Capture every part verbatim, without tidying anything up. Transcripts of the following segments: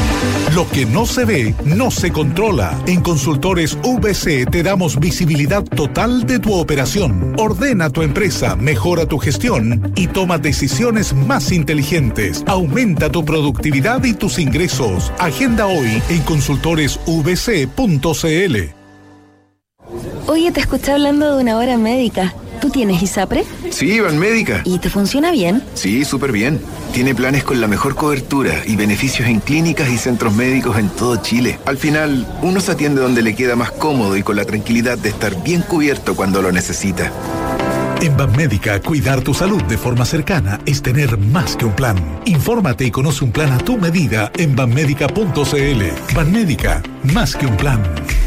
Lo que no se ve, no se controla. En Consultores V C te damos visibilidad total de tu operación. Ordena tu empresa, mejora tu gestión y toma decisiones más inteligentes. Aumenta tu productividad y tus ingresos. Agenda hoy en consultores v c punto c l. Oye, te escuché hablando de una hora médica. ¿Tú tienes ISAPRE? Sí, Banmédica. ¿Y te funciona bien? Sí, súper bien. Tiene planes con la mejor cobertura y beneficios en clínicas y centros médicos en todo Chile. Al final, uno se atiende donde le queda más cómodo y con la tranquilidad de estar bien cubierto cuando lo necesita. En Banmédica, cuidar tu salud de forma cercana es tener más que un plan. Infórmate y conoce un plan a tu medida en banmédica punto c l. Banmédica, más que un plan.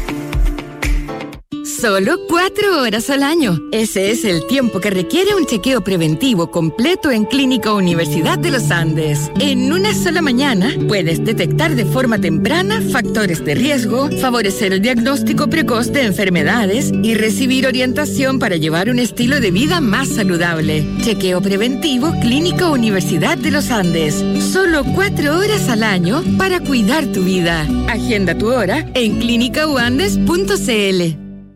Solo cuatro horas al año. Ese es el tiempo que requiere un chequeo preventivo completo en Clínica Universidad de los Andes. En una sola mañana puedes detectar de forma temprana factores de riesgo, favorecer el diagnóstico precoz de enfermedades y recibir orientación para llevar un estilo de vida más saludable. Chequeo preventivo Clínica Universidad de los Andes. Solo cuatro horas al año para cuidar tu vida. Agenda tu hora en clínica u andes punto c l.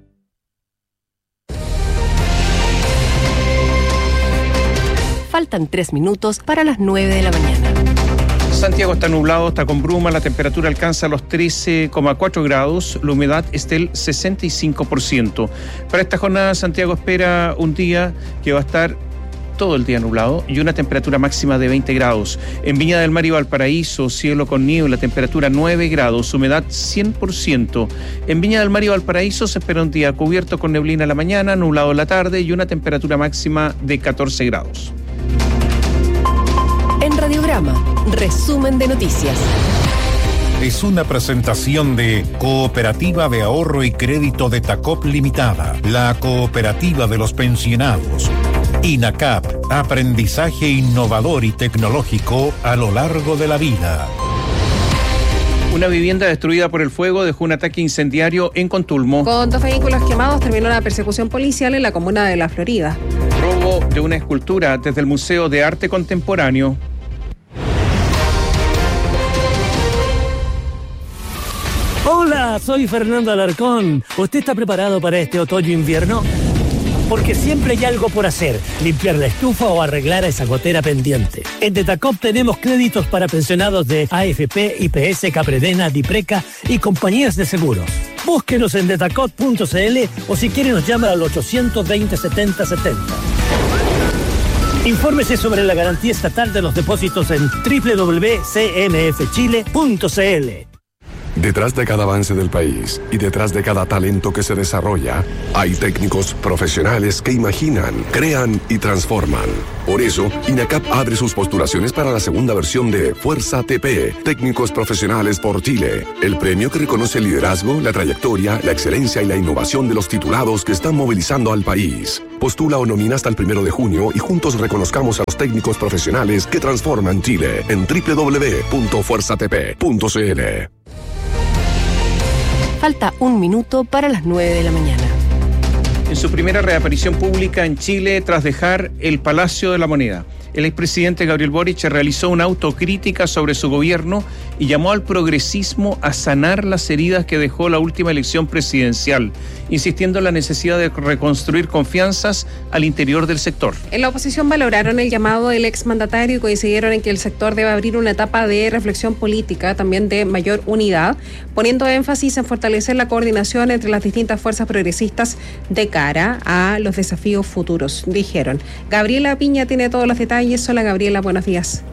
Faltan tres minutos para las nueve de la mañana. Santiago está nublado, está con bruma, la temperatura alcanza los trece coma cuatro grados, la humedad es del sesenta y cinco por ciento. Para esta jornada, Santiago espera un día que va a estar todo el día nublado y una temperatura máxima de veinte grados. En Viña del Mar y Valparaíso, cielo con niebla, temperatura nueve grados, humedad cien por ciento. En Viña del Mar y Valparaíso se espera un día cubierto con neblina en la mañana, nublado en la tarde y una temperatura máxima de catorce grados. En Radiograma, resumen de noticias. Es una presentación de Cooperativa de Ahorro y Crédito de Tacop Limitada, la cooperativa de los pensionados. INACAP, aprendizaje innovador y tecnológico a lo largo de la vida. Una vivienda destruida por el fuego dejó un ataque incendiario en Contulmo. Con dos vehículos quemados terminó la persecución policial en la comuna de La Florida. Robo de una escultura desde el Museo de Arte Contemporáneo. Hola, soy Fernando Alarcón. ¿Usted está preparado para este otoño-invierno? Porque siempre hay algo por hacer, limpiar la estufa o arreglar esa gotera pendiente. En Detacop tenemos créditos para pensionados de A F P, I P S, Capredena, Dipreca y compañías de seguros. Búsquenos en detacop punto c l o si quiere nos llama al ochocientos veinte setenta setenta. Infórmese sobre la garantía estatal de los depósitos en doble u doble u doble u punto c n f chile punto c l. Detrás de cada avance del país y detrás de cada talento que se desarrolla, hay técnicos profesionales que imaginan, crean y transforman. Por eso, INACAP abre sus postulaciones para la segunda versión de Fuerza T P, Técnicos Profesionales por Chile, el premio que reconoce el liderazgo, la trayectoria, la excelencia y la innovación de los titulados que están movilizando al país. Postula o nomina hasta el primero de junio y juntos reconozcamos a los técnicos profesionales que transforman Chile en doble u doble u doble u punto fuerza t p punto c l. Falta un minuto para las nueve de la mañana. En su primera reaparición pública en Chile tras dejar el Palacio de la Moneda, el expresidente Gabriel Boric realizó una autocrítica sobre su gobierno y llamó al progresismo a sanar las heridas que dejó la última elección presidencial, insistiendo en la necesidad de reconstruir confianzas al interior del sector. En la oposición valoraron el llamado del exmandatario y coincidieron en que el sector debe abrir una etapa de reflexión política, también de mayor unidad, poniendo énfasis en fortalecer la coordinación entre las distintas fuerzas progresistas de cara a los desafíos futuros, dijeron. Gabriela Piña tiene todos los detalles. Hola Gabriela, buenos días.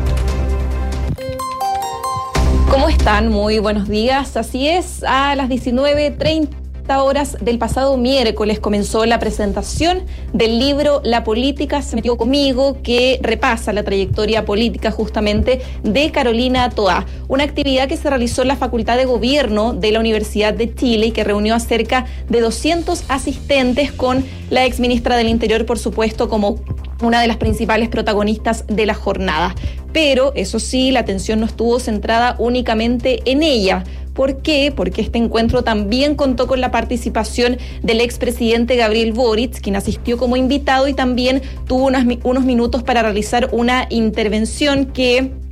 ¿Cómo están? Muy buenos días. Así es, a las diecinueve treinta horas del pasado miércoles comenzó la presentación del libro La política se metió conmigo, que repasa la trayectoria política justamente de Carolina Toá, una actividad que se realizó en la Facultad de Gobierno de la Universidad de Chile y que reunió a cerca de doscientos asistentes, con la exministra del Interior, por supuesto, como una de las principales protagonistas de la jornada. Pero, eso sí, la atención no estuvo centrada únicamente en ella. ¿Por qué? Porque este encuentro también contó con la participación del expresidente Gabriel Boric, quien asistió como invitado y también tuvo unas, unos minutos para realizar una intervención que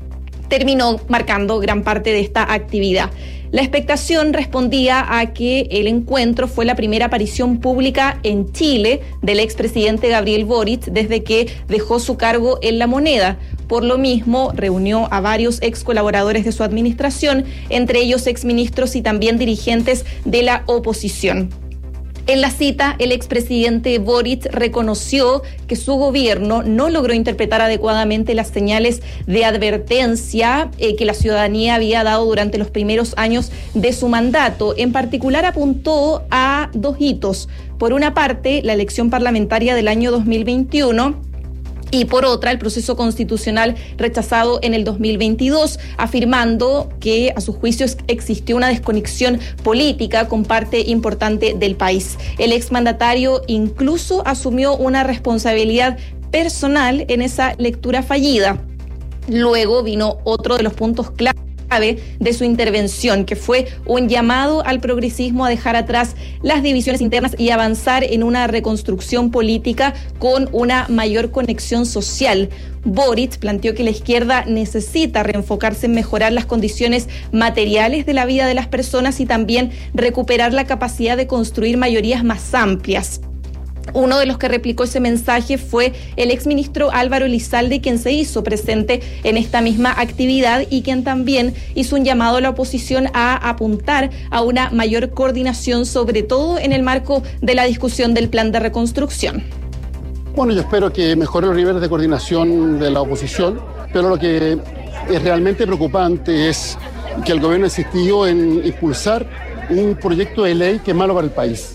terminó marcando gran parte de esta actividad. La expectación respondía a que el encuentro fue la primera aparición pública en Chile del expresidente Gabriel Boric desde que dejó su cargo en La Moneda. Por lo mismo, reunió a varios ex colaboradores de su administración, entre ellos exministros y también dirigentes de la oposición. En la cita, el expresidente Boric reconoció que su gobierno no logró interpretar adecuadamente las señales de advertencia eh, que la ciudadanía había dado durante los primeros años de su mandato. En particular, apuntó a dos hitos. Por una parte, la elección parlamentaria del año dos mil veintiuno, y por otra, el proceso constitucional rechazado en el dos mil veintidós, afirmando que a su juicio existió una desconexión política con parte importante del país. El exmandatario incluso asumió una responsabilidad personal en esa lectura fallida. Luego vino otro de los puntos clave de su intervención, que fue un llamado al progresismo a dejar atrás las divisiones internas y avanzar en una reconstrucción política con una mayor conexión social. Boric planteó que la izquierda necesita reenfocarse en mejorar las condiciones materiales de la vida de las personas y también recuperar la capacidad de construir mayorías más amplias. Uno de los que replicó ese mensaje fue el exministro Álvaro Elizalde, quien se hizo presente en esta misma actividad y quien también hizo un llamado a la oposición a apuntar a una mayor coordinación, sobre todo en el marco de la discusión del plan de reconstrucción. Bueno, yo espero que mejore los niveles de coordinación de la oposición, pero lo que es realmente preocupante es que el gobierno insistió en impulsar un proyecto de ley que es malo para el país.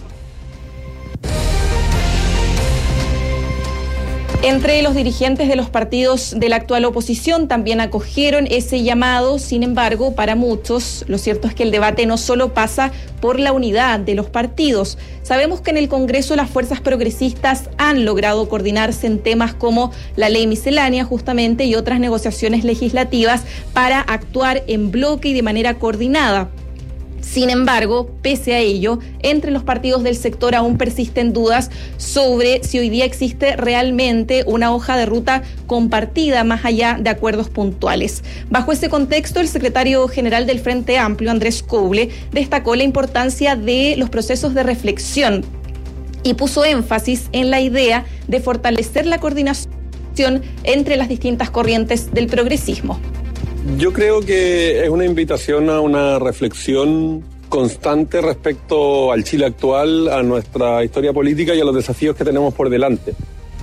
Entre los dirigentes de los partidos de la actual oposición también acogieron ese llamado. Sin embargo, para muchos, lo cierto es que el debate no solo pasa por la unidad de los partidos. Sabemos que en el Congreso las fuerzas progresistas han logrado coordinarse en temas como la ley miscelánea, justamente, y otras negociaciones legislativas para actuar en bloque y de manera coordinada. Sin embargo, pese a ello, entre los partidos del sector aún persisten dudas sobre si hoy día existe realmente una hoja de ruta compartida más allá de acuerdos puntuales. Bajo ese contexto, el secretario general del Frente Amplio, Andrés Couble, destacó la importancia de los procesos de reflexión y puso énfasis en la idea de fortalecer la coordinación entre las distintas corrientes del progresismo. Yo creo que es una invitación a una reflexión constante respecto al Chile actual, a nuestra historia política y a los desafíos que tenemos por delante.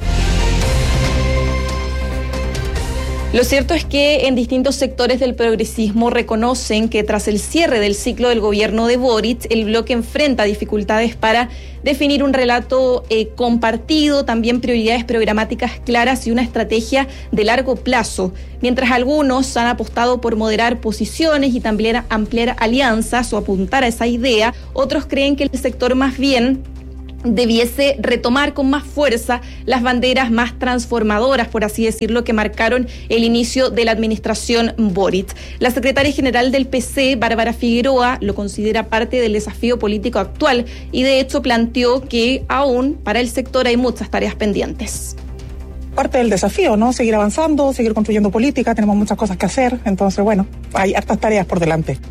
Lo cierto es que en distintos sectores del progresismo reconocen que tras el cierre del ciclo del gobierno de Boric, el bloque enfrenta dificultades para definir un relato eh, compartido, también prioridades programáticas claras y una estrategia de largo plazo. Mientras algunos han apostado por moderar posiciones y también ampliar alianzas o apuntar a esa idea, otros creen que el sector más bien debiese retomar con más fuerza las banderas más transformadoras, por así decirlo, que marcaron el inicio de la administración Boric. La secretaria general del P C, Bárbara Figueroa, lo considera parte del desafío político actual y de hecho planteó que aún para el sector hay muchas tareas pendientes. Parte del desafío, ¿no? Seguir avanzando, seguir construyendo política, tenemos muchas cosas que hacer, entonces bueno, hay hartas tareas por delante.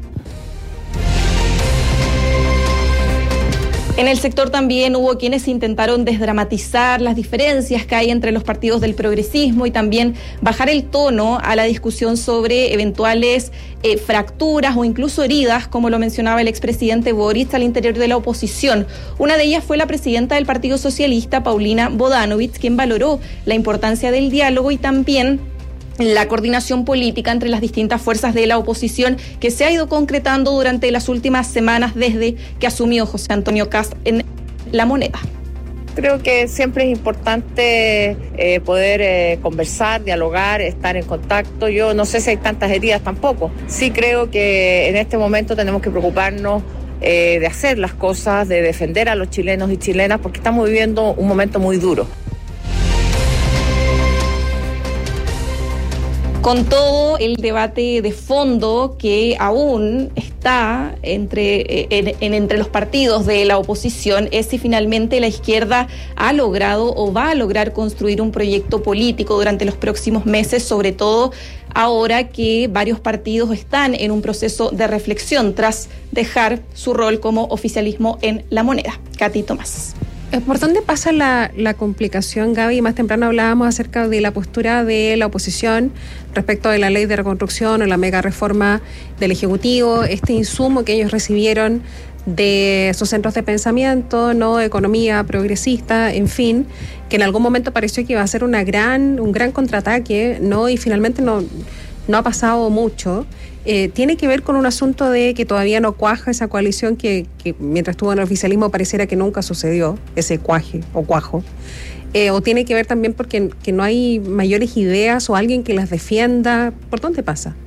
En el sector también hubo quienes intentaron desdramatizar las diferencias que hay entre los partidos del progresismo y también bajar el tono a la discusión sobre eventuales eh, fracturas o incluso heridas, como lo mencionaba el expresidente Boric, al interior de la oposición. Una de ellas fue la presidenta del Partido Socialista, Paulina Bodanovich, quien valoró la importancia del diálogo y también la coordinación política entre las distintas fuerzas de la oposición que se ha ido concretando durante las últimas semanas desde que asumió José Antonio Kast en La Moneda. Creo que siempre es importante eh, poder eh, conversar, dialogar, estar en contacto. Yo no sé si hay tantas heridas tampoco. Sí creo que en este momento tenemos que preocuparnos eh, de hacer las cosas, de defender a los chilenos y chilenas, porque estamos viviendo un momento muy duro. Con todo el debate de fondo que aún está entre, en, en, entre los partidos de la oposición es si finalmente la izquierda ha logrado o va a lograr construir un proyecto político durante los próximos meses, sobre todo ahora que varios partidos están en un proceso de reflexión tras dejar su rol como oficialismo en la moneda. Katy Tomás. ¿Por dónde pasa la, la complicación, Gaby? Más temprano hablábamos acerca de la postura de la oposición respecto de la ley de reconstrucción o la mega reforma del Ejecutivo, este insumo que ellos recibieron de sus centros de pensamiento, no economía progresista, en fin, que en algún momento pareció que iba a ser una gran, un gran contraataque, no, y finalmente no, no ha pasado mucho. Eh, tiene que ver con un asunto de que todavía no cuaja esa coalición que, que mientras estuvo en el oficialismo pareciera que nunca sucedió, ese cuaje o cuajo. Eh, o tiene que ver también porque que no hay mayores ideas o alguien que las defienda. ¿Por dónde pasa?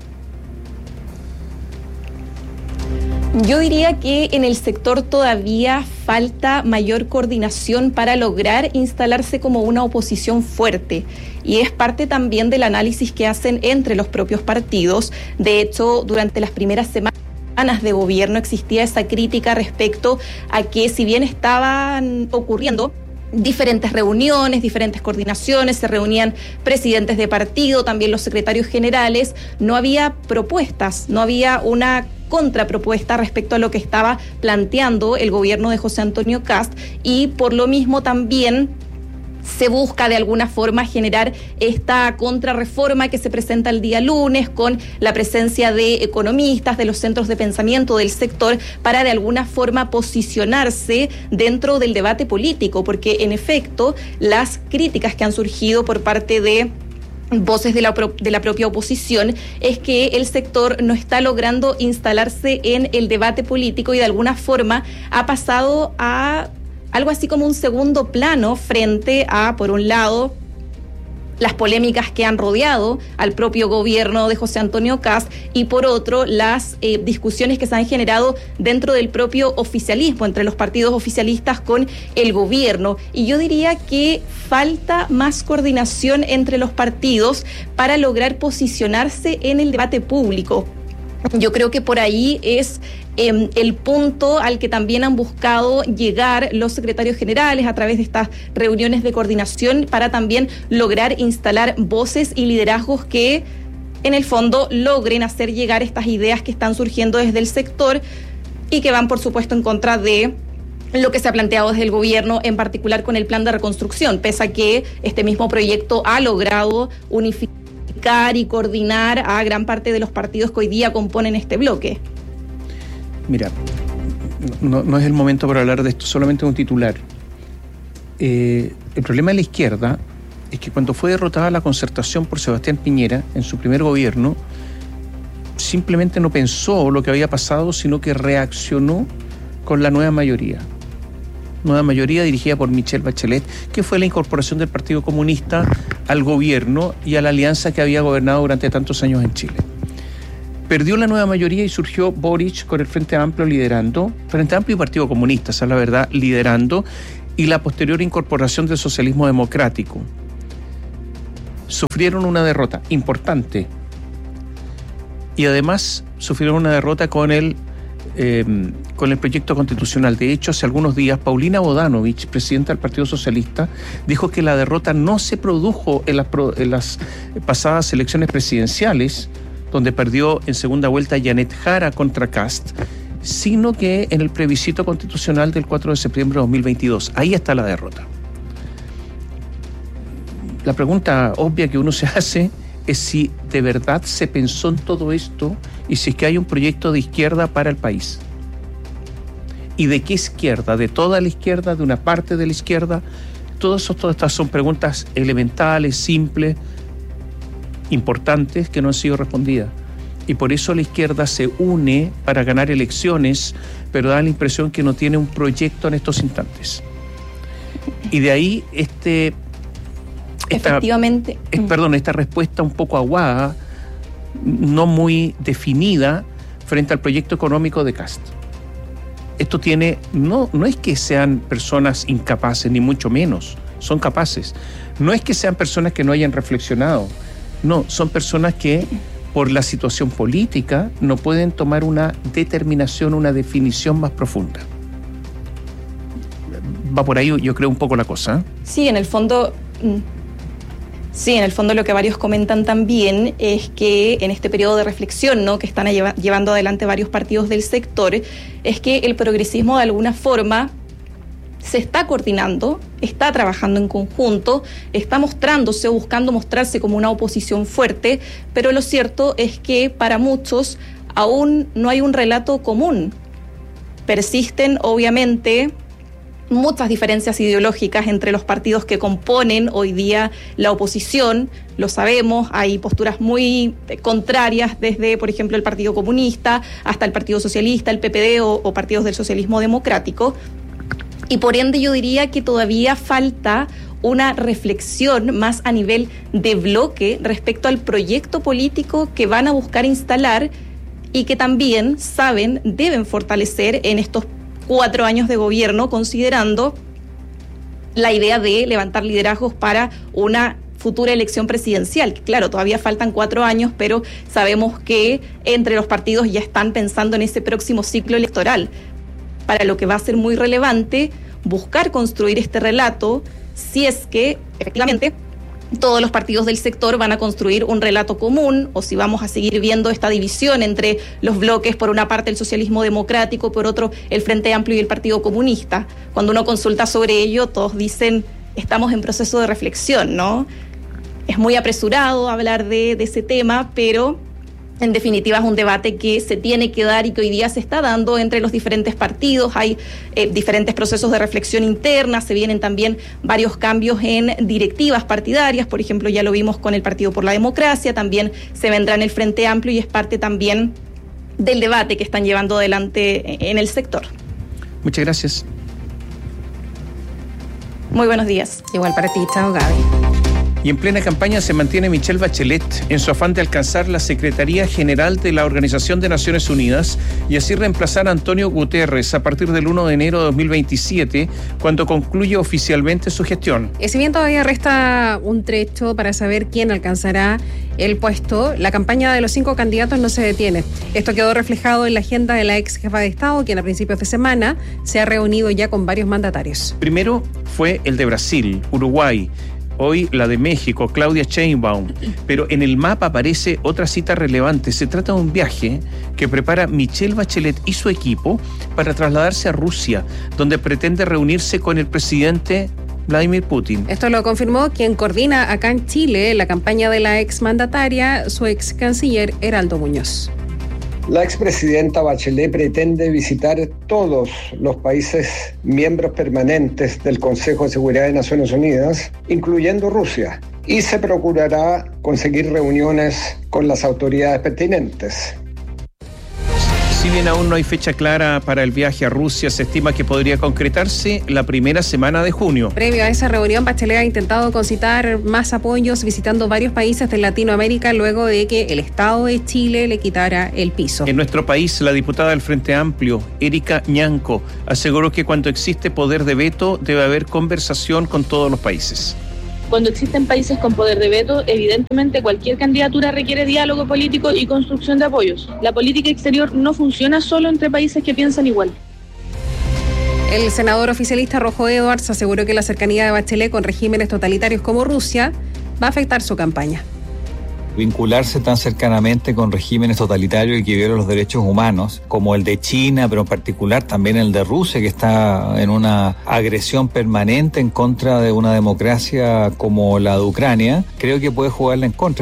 Yo diría que en el sector todavía falta mayor coordinación para lograr instalarse como una oposición fuerte. Y es parte también del análisis que hacen entre los propios partidos. De hecho, durante las primeras semanas de gobierno existía esa crítica respecto a que si bien estaban ocurriendo diferentes reuniones, diferentes coordinaciones, se reunían presidentes de partido, también los secretarios generales, no había propuestas, no había una contrapropuesta respecto a lo que estaba planteando el gobierno de José Antonio Kast, y por lo mismo también se busca de alguna forma generar esta contrarreforma que se presenta el día lunes con la presencia de economistas, de los centros de pensamiento del sector, para de alguna forma posicionarse dentro del debate político, porque en efecto las críticas que han surgido por parte de voces de la, pro, de la propia oposición es que el sector no está logrando instalarse en el debate político y de alguna forma ha pasado a algo así como un segundo plano frente a, por un lado, las polémicas que han rodeado al propio gobierno de José Antonio Kast y por otro, las eh, discusiones que se han generado dentro del propio oficialismo, entre los partidos oficialistas con el gobierno. Y yo diría que falta más coordinación entre los partidos para lograr posicionarse en el debate público. Yo creo que por ahí es eh, el punto al que también han buscado llegar los secretarios generales a través de estas reuniones de coordinación para también lograr instalar voces y liderazgos que en el fondo logren hacer llegar estas ideas que están surgiendo desde el sector y que van por supuesto en contra de lo que se ha planteado desde el gobierno, en particular con el plan de reconstrucción, pese a que este mismo proyecto ha logrado unificar y coordinar a gran parte de los partidos que hoy día componen este bloque. Mira, no, no es el momento para hablar de esto, solamente un titular. Eh, el problema de la izquierda es que cuando fue derrotada la Concertación por Sebastián Piñera en su primer gobierno, simplemente no pensó lo que había pasado, sino que reaccionó con la nueva mayoría. Nueva mayoría dirigida por Michelle Bachelet, que fue la incorporación del Partido Comunista al gobierno y a la alianza que había gobernado durante tantos años en Chile. Perdió la nueva mayoría y surgió Boric con el Frente Amplio liderando, Frente Amplio y Partido Comunista, esa es la verdad, liderando, y la posterior incorporación del socialismo democrático. Sufrieron una derrota importante y además sufrieron una derrota con el Eh, con el proyecto constitucional. De hecho, hace algunos días, Paulina Bodanovich, presidenta del Partido Socialista, dijo que la derrota no se produjo en las, pro, en las pasadas elecciones presidenciales, donde perdió en segunda vuelta Janet Jara contra Kast, sino que en el plebiscito constitucional del cuatro de septiembre de dos mil veintidós. Ahí está la derrota. La pregunta obvia que uno se hace es si de verdad se pensó en todo esto y si es que hay un proyecto de izquierda para el país. ¿Y de qué izquierda? ¿De toda la izquierda? ¿De una parte de la izquierda? Todas, todas estas son preguntas elementales, simples, importantes, que no han sido respondidas. Y por eso la izquierda se une para ganar elecciones, pero da la impresión que no tiene un proyecto en estos instantes. Y de ahí este... Esta, Efectivamente. Es, perdón, esta respuesta un poco aguada, no muy definida frente al proyecto económico de Kast. Esto tiene, no, no es que sean personas incapaces, ni mucho menos, son capaces. No es que sean personas que no hayan reflexionado, no, son personas que por la situación política no pueden tomar una determinación, una definición más profunda. Va por ahí, yo creo, un poco la cosa, ¿eh? Sí, en el fondo... Sí, en el fondo lo que varios comentan también es que en este periodo de reflexión, ¿no?, que están lleva, llevando adelante varios partidos del sector, es que el progresismo de alguna forma se está coordinando, está trabajando en conjunto, está mostrándose, buscando mostrarse como una oposición fuerte, pero lo cierto es que para muchos aún no hay un relato común. Persisten, obviamente, muchas diferencias ideológicas entre los partidos que componen hoy día la oposición, lo sabemos, hay posturas muy contrarias desde, por ejemplo, el Partido Comunista hasta el Partido Socialista, el P P D o, o partidos del socialismo democrático. Y por ende yo diría que todavía falta una reflexión más a nivel de bloque respecto al proyecto político que van a buscar instalar y que también saben deben fortalecer en estos cuatro años de gobierno, considerando la idea de levantar liderazgos para una futura elección presidencial. Claro, todavía faltan cuatro años, pero sabemos que entre los partidos ya están pensando en ese próximo ciclo electoral, para lo que va a ser muy relevante buscar construir este relato, si es que efectivamente todos los partidos del sector van a construir un relato común, o si vamos a seguir viendo esta división entre los bloques, por una parte el socialismo democrático, por otro el Frente Amplio y el Partido Comunista. Cuando uno consulta sobre ello, todos dicen, estamos en proceso de reflexión, ¿no? Es muy apresurado hablar de, de ese tema, pero en definitiva es un debate que se tiene que dar y que hoy día se está dando entre los diferentes partidos. Hay eh, diferentes procesos de reflexión interna, se vienen también varios cambios en directivas partidarias, por ejemplo ya lo vimos con el Partido por la Democracia, también se vendrá en el Frente Amplio y es parte también del debate que están llevando adelante en el sector. Muchas gracias. Muy buenos días. Igual para ti, chao Gaby. Y en plena campaña se mantiene Michelle Bachelet en su afán de alcanzar la Secretaría General de la Organización de Naciones Unidas y así reemplazar a Antonio Guterres a partir del primero de enero de dos mil veintisiete, cuando concluye oficialmente su gestión. Y si bien todavía resta un trecho para saber quién alcanzará el puesto, la campaña de los cinco candidatos no se detiene. Esto quedó reflejado en la agenda de la ex jefa de Estado, quien a principios de semana se ha reunido ya con varios mandatarios. Primero fue el de Brasil, Uruguay, hoy la de México, Claudia Sheinbaum, pero en el mapa aparece otra cita relevante. Se trata de un viaje que prepara Michelle Bachelet y su equipo para trasladarse a Rusia, donde pretende reunirse con el presidente Vladimir Putin. Esto lo confirmó quien coordina acá en Chile la campaña de la exmandataria, su ex canciller Heraldo Muñoz. La expresidenta Bachelet pretende visitar todos los países miembros permanentes del Consejo de Seguridad de Naciones Unidas, incluyendo Rusia, y se procurará conseguir reuniones con las autoridades pertinentes. Si bien aún no hay fecha clara para el viaje a Rusia, se estima que podría concretarse la primera semana de junio. Previo a esa reunión, Bachelet ha intentado concitar más apoyos visitando varios países de Latinoamérica luego de que el Estado de Chile le quitara el piso. En nuestro país, la diputada del Frente Amplio, Erika Ñanco, aseguró que cuando existe poder de veto debe haber conversación con todos los países. Cuando existen países con poder de veto, evidentemente cualquier candidatura requiere diálogo político y construcción de apoyos. La política exterior no funciona solo entre países que piensan igual. El senador oficialista Rojo Edwards aseguró que la cercanía de Bachelet con regímenes totalitarios como Rusia va a afectar su campaña. Vincularse tan cercanamente con regímenes totalitarios y que violan los derechos humanos, como el de China, pero en particular también el de Rusia, que está en una agresión permanente en contra de una democracia como la de Ucrania, creo que puede jugarle en contra.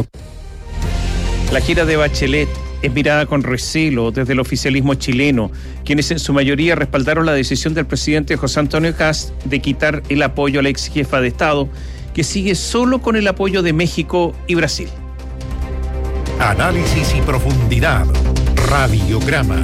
La gira de Bachelet es mirada con recelo desde el oficialismo chileno, quienes en su mayoría respaldaron la decisión del presidente José Antonio Kast de quitar el apoyo a la ex jefa de Estado, que sigue solo con el apoyo de México y Brasil. Análisis y profundidad. Radiograma.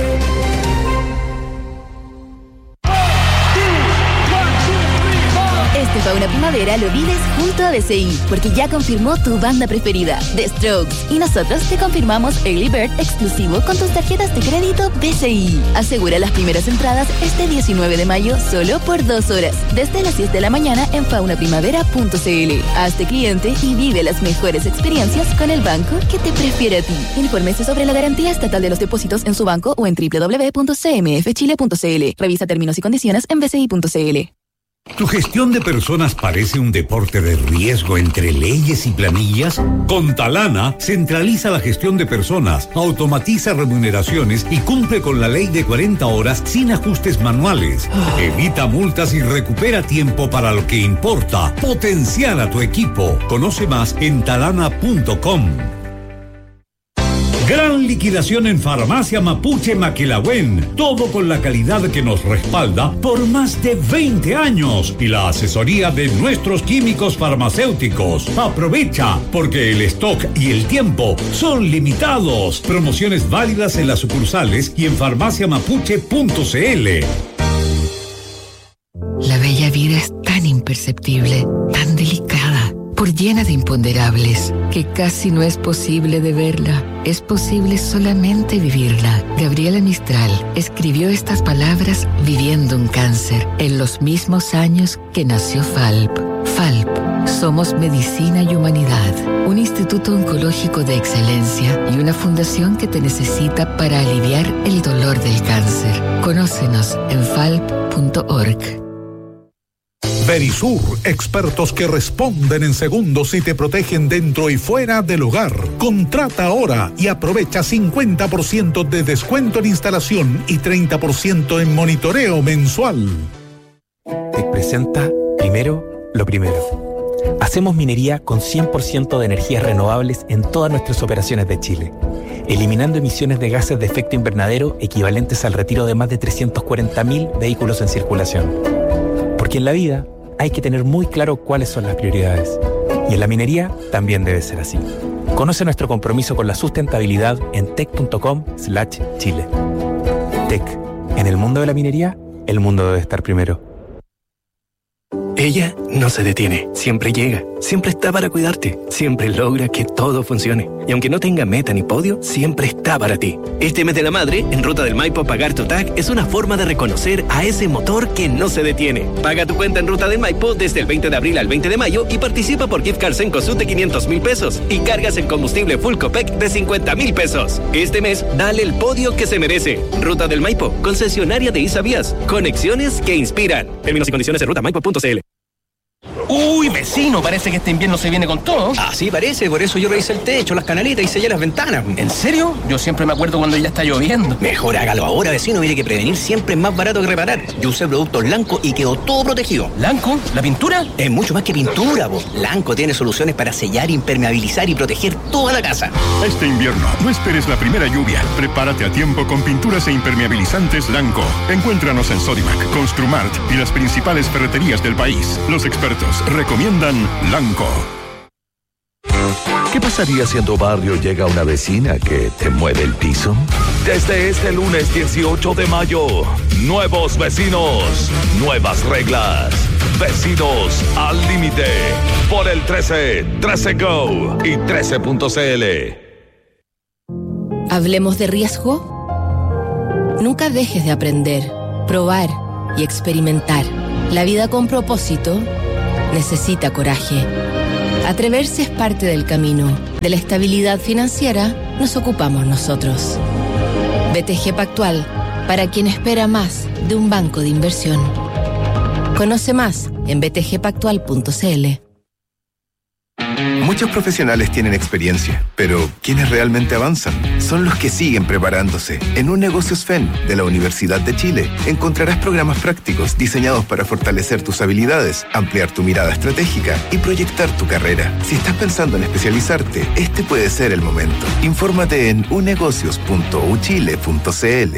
Este Fauna Primavera lo vives junto a B C I, porque ya confirmó tu banda preferida, The Strokes, y nosotros te confirmamos Early Bird exclusivo con tus tarjetas de crédito B C I. Asegura las primeras entradas este diecinueve de mayo solo por dos horas, desde las diez de la mañana en fauna primavera punto c l. Hazte cliente y vive las mejores experiencias con el banco que te prefiere a ti. Infórmese sobre la garantía estatal de los depósitos en su banco o en doble u doble u doble u punto c m f chile punto c l. Revisa términos y condiciones en b c i punto c l. ¿Tu gestión de personas parece un deporte de riesgo entre leyes y planillas? Con Talana, centraliza la gestión de personas, automatiza remuneraciones y cumple con la ley de cuarenta horas sin ajustes manuales. Evita multas y recupera tiempo para lo que importa. Potenciar a tu equipo. Conoce más en talana punto com. Gran liquidación en Farmacia Mapuche Maquilahuen. Todo con la calidad que nos respalda por más de veinte años y la asesoría de nuestros químicos farmacéuticos. Aprovecha, porque el stock y el tiempo son limitados. Promociones válidas en las sucursales y en farmacia mapuche punto cl. La bella vida es tan imperceptible, tan delicada, por llena de imponderables, que casi no es posible de verla. Es posible solamente vivirla. Gabriela Mistral escribió estas palabras viviendo un cáncer en los mismos años que nació F A L P. F A L P. Somos Medicina y Humanidad, un instituto oncológico de excelencia y una fundación que te necesita para aliviar el dolor del cáncer. Conócenos en falp punto org. Verisur, expertos que responden en segundos y te protegen dentro y fuera del hogar. Contrata ahora y aprovecha cincuenta por ciento de descuento en instalación y treinta por ciento en monitoreo mensual. Te presenta Primero lo Primero. Hacemos minería con cien por ciento de energías renovables en todas nuestras operaciones de Chile, eliminando emisiones de gases de efecto invernadero equivalentes al retiro de más de trescientos cuarenta mil vehículos en circulación. Porque en la vida hay que tener muy claro cuáles son las prioridades. Y en la minería también debe ser así. Conoce nuestro compromiso con la sustentabilidad en tec punto com slash chile. Tec. En el mundo de la minería, el mundo debe estar primero. Ella no se detiene, siempre llega, siempre está para cuidarte, siempre logra que todo funcione. Y aunque no tenga meta ni podio, siempre está para ti. Este mes de la madre, en Ruta del Maipo, pagar tu T A C es una forma de reconocer a ese motor que no se detiene. Paga tu cuenta en Ruta del Maipo desde el veinte de abril al veinte de mayo y participa por gift cards en Cosut de quinientos mil pesos y cargas en combustible Full Copec de cincuenta mil pesos. Este mes, dale el podio que se merece. Ruta del Maipo, concesionaria de Isavías. Conexiones que inspiran. Términos y condiciones en ruta maipo punto cl. Uy, vecino, parece que este invierno se viene con todo. Ah, sí, parece, por eso yo revisé el techo, las canalitas y sellé las ventanas. ¿En serio? Yo siempre me acuerdo cuando ya está lloviendo. Mejor hágalo ahora, vecino, mire que prevenir siempre es más barato que reparar. Yo usé productos Lanco y quedó todo protegido. ¿Lanco? ¿La pintura? Es mucho más que pintura, vos. Lanco tiene soluciones para sellar, impermeabilizar y proteger toda la casa. Este invierno, no esperes la primera lluvia. Prepárate a tiempo con pinturas e impermeabilizantes Lanco. Encuéntranos en Sodimac, Construmart y las principales ferreterías del país. Los expertos recomiendan Lanco. ¿Qué pasaría si en tu barrio llega una vecina que te mueve el piso? Desde este lunes dieciocho de mayo, nuevos vecinos, nuevas reglas. Vecinos al límite por el trece, trece Go y trece punto cl. Hablemos de riesgo. Nunca dejes de aprender, probar y experimentar. La vida con propósito necesita coraje. Atreverse es parte del camino. De la estabilidad financiera nos ocupamos nosotros. B T G Pactual, para quien espera más de un banco de inversión. Conoce más en b t g pactual punto cl. Muchos profesionales tienen experiencia, pero quienes realmente avanzan son los que siguen preparándose. En Un Negocios F E N de la Universidad de Chile encontrarás programas prácticos diseñados para fortalecer tus habilidades, ampliar tu mirada estratégica y proyectar tu carrera. Si estás pensando en especializarte, este puede ser el momento. Infórmate en u negocios punto u chile punto cl.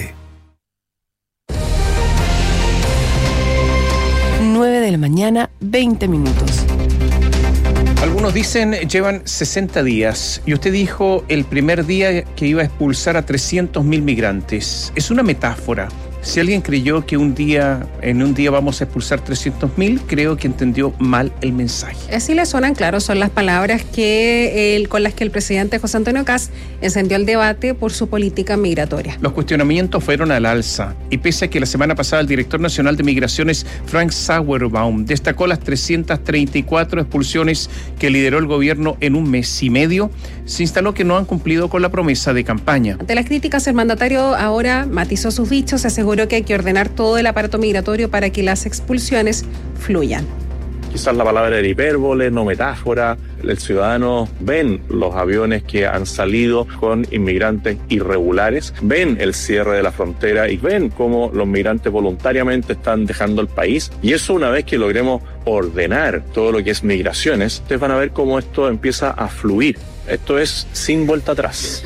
nueve de la mañana, veinte minutos. Algunos dicen llevan sesenta días y usted dijo el primer día que iba a expulsar a trescientos mil migrantes. Es una metáfora. Si alguien creyó que un día, en un día vamos a expulsar trescientos mil, creo que entendió mal el mensaje. Así le suenan, claro, son las palabras que el, con las que el presidente José Antonio Kast encendió el debate por su política migratoria. Los cuestionamientos fueron al alza y pese a que la semana pasada el director nacional de migraciones, Frank Sauerbaum, destacó las trescientas treinta y cuatro expulsiones que lideró el gobierno en un mes y medio, se instaló que no han cumplido con la promesa de campaña. Ante las críticas, el mandatario ahora matizó sus dichos, se aseguró aseguró que hay que ordenar todo el aparato migratorio para que las expulsiones fluyan. Quizás la palabra era hipérbole, no metáfora. El ciudadano ven los aviones que han salido con inmigrantes irregulares, ven el cierre de la frontera y ven cómo los migrantes voluntariamente están dejando el país. Y eso, una vez que logremos ordenar todo lo que es migraciones, ustedes van a ver cómo esto empieza a fluir. Esto es sin vuelta atrás.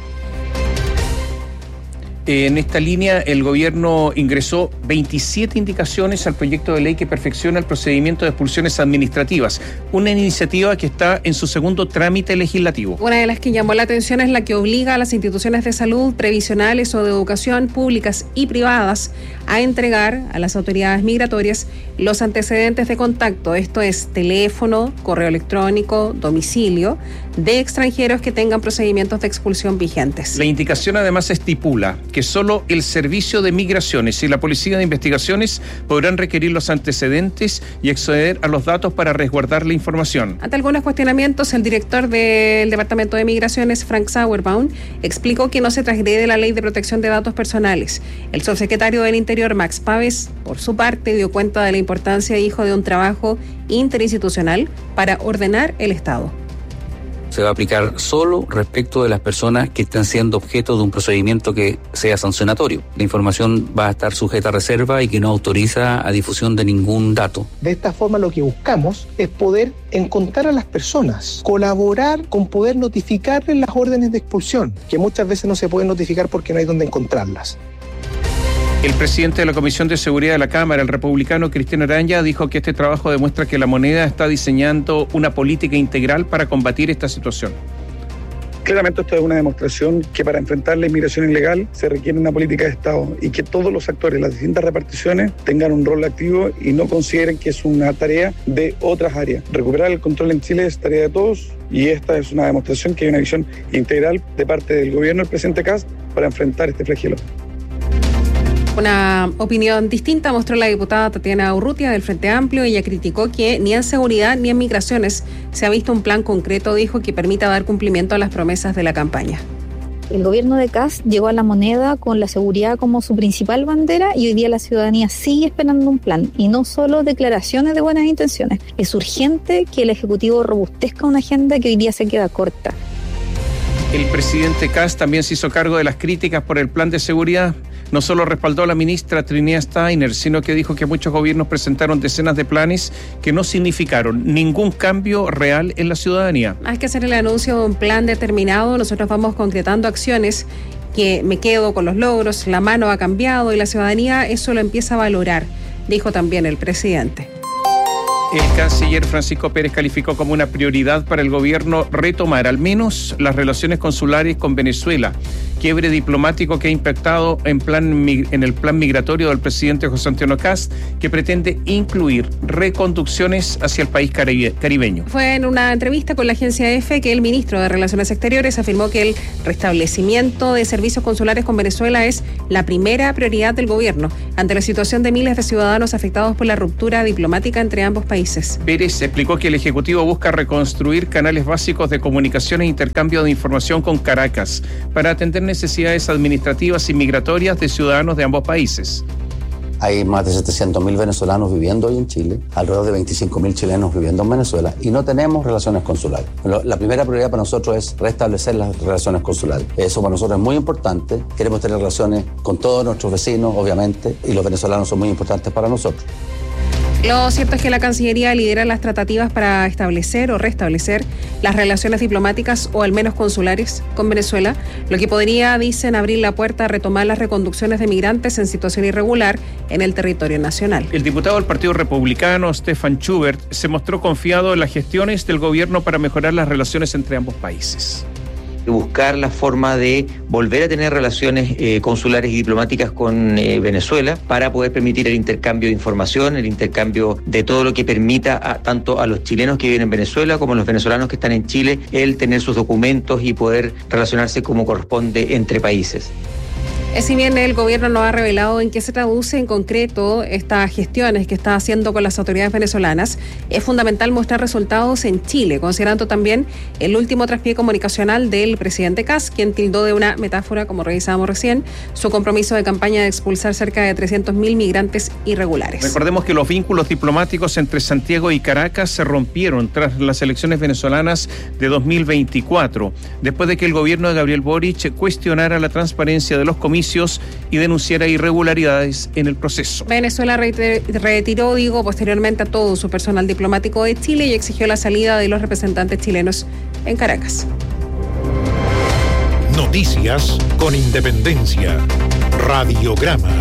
En esta línea, el gobierno ingresó veintisiete indicaciones al proyecto de ley que perfecciona el procedimiento de expulsiones administrativas, una iniciativa que está en su segundo trámite legislativo. Una de las que llamó la atención es la que obliga a las instituciones de salud, previsionales o de educación públicas y privadas a entregar a las autoridades migratorias los antecedentes de contacto, esto es teléfono, correo electrónico, domicilio, de extranjeros que tengan procedimientos de expulsión vigentes. La indicación además estipula que solo el Servicio de Migraciones y la Policía de Investigaciones podrán requerir los antecedentes y acceder a los datos para resguardar la información. Ante algunos cuestionamientos, el director del Departamento de Migraciones, Frank Sauerbaum, explicó que no se transgrede la Ley de Protección de Datos Personales. El subsecretario del Interior, Max Pávez, por su parte, dio cuenta de la importancia, dijo, de un trabajo interinstitucional para ordenar el Estado. Se va a aplicar solo respecto de las personas que estén siendo objeto de un procedimiento que sea sancionatorio. La información va a estar sujeta a reserva y que no autoriza a difusión de ningún dato. De esta forma lo que buscamos es poder encontrar a las personas, colaborar con poder notificarles las órdenes de expulsión, que muchas veces no se pueden notificar porque no hay dónde encontrarlas. El presidente de la Comisión de Seguridad de la Cámara, el republicano Cristian Araya, dijo que este trabajo demuestra que la moneda está diseñando una política integral para combatir esta situación. Claramente esto es una demostración que para enfrentar la inmigración ilegal se requiere una política de Estado y que todos los actores, las distintas reparticiones, tengan un rol activo y no consideren que es una tarea de otras áreas. Recuperar el control en Chile es tarea de todos y esta es una demostración que hay una visión integral de parte del gobierno del presidente Kast para enfrentar este flagelo. Una opinión distinta mostró la diputada Tatiana Urrutia del Frente Amplio. Ella criticó que ni en seguridad ni en migraciones se ha visto un plan concreto, dijo, que permita dar cumplimiento a las promesas de la campaña. El gobierno de Kast llegó a la moneda con la seguridad como su principal bandera y hoy día la ciudadanía sigue esperando un plan y no solo declaraciones de buenas intenciones. Es urgente que el Ejecutivo robustezca una agenda que hoy día se queda corta. El presidente Kast también se hizo cargo de las críticas por el plan de seguridad. No solo respaldó a la ministra Trinidad Steiner, sino que dijo que muchos gobiernos presentaron decenas de planes que no significaron ningún cambio real en la ciudadanía. Más que hacer el anuncio de un plan determinado, nosotros vamos concretando acciones que me quedo con los logros, la mano ha cambiado y la ciudadanía eso lo empieza a valorar, dijo también el presidente. El canciller Francisco Pérez calificó como una prioridad para el gobierno retomar al menos las relaciones consulares con Venezuela, quiebre diplomático que ha impactado en, plan, en el plan migratorio del presidente José Antonio Kast, que pretende incluir reconducciones hacia el país caribe, caribeño. Fue en una entrevista con la agencia EFE que el ministro de Relaciones Exteriores afirmó que el restablecimiento de servicios consulares con Venezuela es la primera prioridad del gobierno ante la situación de miles de ciudadanos afectados por la ruptura diplomática entre ambos países. Pérez explicó que el Ejecutivo busca reconstruir canales básicos de comunicación e intercambio de información con Caracas para atender necesidades administrativas y migratorias de ciudadanos de ambos países. Hay más de setecientos mil venezolanos viviendo hoy en Chile, alrededor de veinticinco mil chilenos viviendo en Venezuela y no tenemos relaciones consulares. La primera prioridad para nosotros es restablecer las relaciones consulares. Eso para nosotros es muy importante. Queremos tener relaciones con todos nuestros vecinos, obviamente, y los venezolanos son muy importantes para nosotros. Lo cierto es que la Cancillería lidera las tratativas para establecer o restablecer las relaciones diplomáticas o al menos consulares con Venezuela, lo que podría, dicen, abrir la puerta a retomar las reconducciones de migrantes en situación irregular en el territorio nacional. El diputado del Partido Republicano, Stefan Schubert, se mostró confiado en las gestiones del gobierno para mejorar las relaciones entre ambos países. Buscar la forma de volver a tener relaciones eh, consulares y diplomáticas con eh, Venezuela para poder permitir el intercambio de información, el intercambio de todo lo que permita a, tanto a los chilenos que viven en Venezuela como a los venezolanos que están en Chile, el tener sus documentos y poder relacionarse como corresponde entre países. Si bien el gobierno no ha revelado en qué se traduce en concreto estas gestiones que está haciendo con las autoridades venezolanas, es fundamental mostrar resultados en Chile, considerando también el último traspié comunicacional del presidente Kast, quien tildó de una metáfora, como revisábamos recién, su compromiso de campaña de expulsar cerca de trescientos mil migrantes irregulares. Recordemos que los vínculos diplomáticos entre Santiago y Caracas se rompieron tras las elecciones venezolanas de dos mil veinticuatro, después de que el gobierno de Gabriel Boric cuestionara la transparencia de los comicios y denunciara irregularidades en el proceso. Venezuela retiró, digo, posteriormente a todo su personal diplomático de Chile y exigió la salida de los representantes chilenos en Caracas. Noticias con independencia. Radiograma.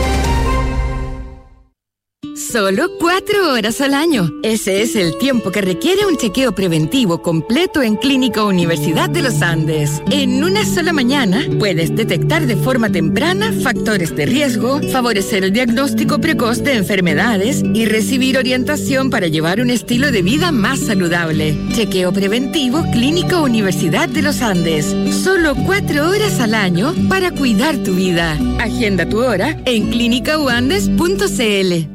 Solo cuatro horas al año. Ese es el tiempo que requiere un chequeo preventivo completo en Clínica Universidad de los Andes. En una sola mañana puedes detectar de forma temprana factores de riesgo, favorecer el diagnóstico precoz de enfermedades y recibir orientación para llevar un estilo de vida más saludable. Chequeo preventivo Clínica Universidad de los Andes. Solo cuatro horas al año para cuidar tu vida. Agenda tu hora en clínica u andes punto c l.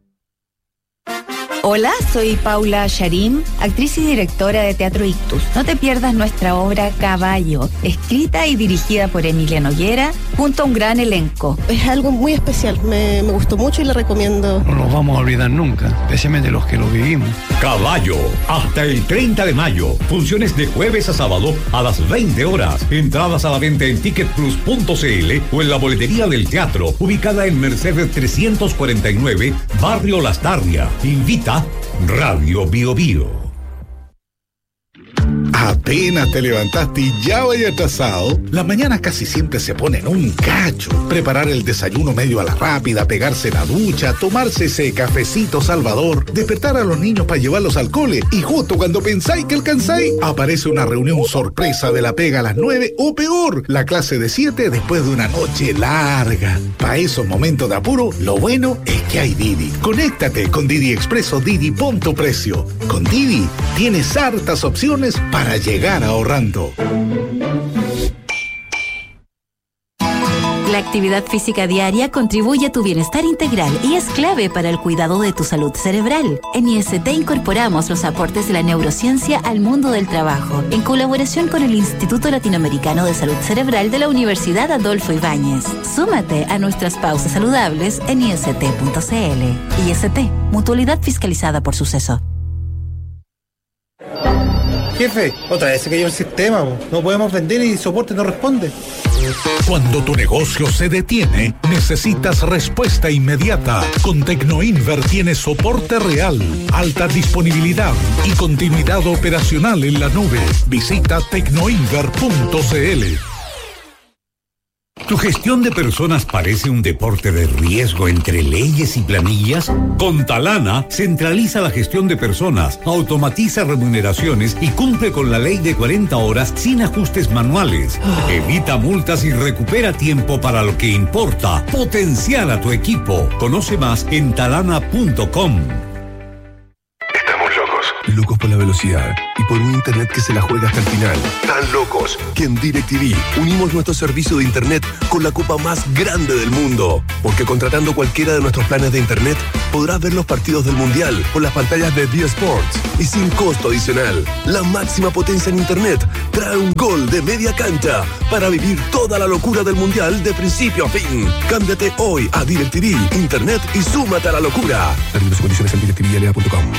Hola, soy Paula Sharim, actriz y directora de Teatro Ictus. No te pierdas nuestra obra Caballo, escrita y dirigida por Emilia Noguera, junto a un gran elenco. Es algo muy especial, me, me gustó mucho y le recomiendo. No los vamos a olvidar nunca, especialmente los que lo vivimos. Caballo, hasta el treinta de mayo. Funciones de jueves a sábado a las veinte horas. Entradas a la venta en ticket plus punto c l o en la boletería del teatro, ubicada en Mercedes trescientos cuarenta y nueve, Barrio Las Tarrias. Invita Radio Bio Bio. Apenas te levantaste y ya vaya atrasado. Las mañanas casi siempre se ponen un cacho. Preparar el desayuno medio a la rápida, pegarse la ducha, tomarse ese cafecito salvador, despertar a los niños para llevarlos al cole y justo cuando pensáis que alcanzáis, aparece una reunión sorpresa de la pega a las nueve o peor, la clase de siete después de una noche larga. Para esos momentos de apuro, lo bueno es que hay Didi. Conéctate con Didi Expreso Didi Punto Precio. Con Didi tienes hartas opciones para llegar ahorrando. La actividad física diaria contribuye a tu bienestar integral y es clave para el cuidado de tu salud cerebral. En I S T incorporamos los aportes de la neurociencia al mundo del trabajo, en colaboración con el Instituto Latinoamericano de Salud Cerebral de la Universidad Adolfo Ibáñez. Súmate a nuestras pausas saludables en i s t punto c l. I S T, mutualidad fiscalizada por Suceso. Jefe, otra vez se cayó el sistema, no podemos vender y soporte no responde. Cuando tu negocio se detiene, necesitas respuesta inmediata. Con Tecnoinver tienes soporte real, alta disponibilidad y continuidad operacional en la nube. Visita tecnoinver punto c l. ¿Tu gestión de personas parece un deporte de riesgo entre leyes y planillas? Con Talana, centraliza la gestión de personas, automatiza remuneraciones y cumple con la ley de cuarenta horas sin ajustes manuales. Evita multas y recupera tiempo para lo que importa. Potencial a tu equipo. Conoce más en talana punto com. Locos por la velocidad y por un internet que se la juega hasta el final. Tan locos que en DirecTV unimos nuestro servicio de internet con la copa más grande del mundo. Porque contratando cualquiera de nuestros planes de internet, podrás ver los partidos del Mundial por las pantallas de D Sports y sin costo adicional. La máxima potencia en internet trae un gol de media cancha para vivir toda la locura del Mundial de principio a fin. Cámbiate hoy a DirecTV, internet y súmate a la locura. Términos y condiciones en directivi l a punto com.